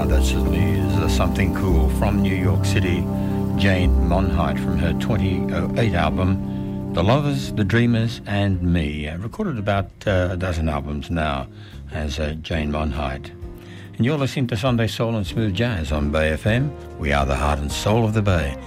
that certainly is something cool. From New York City, Jane Monheit from her 2008 album, The Lovers, The Dreamers and Me. Recorded about a dozen albums now as Jane Monheit. And you're listening to Sunday Soul and Smooth Jazz on Bay FM. We are the heart and soul of the Bay.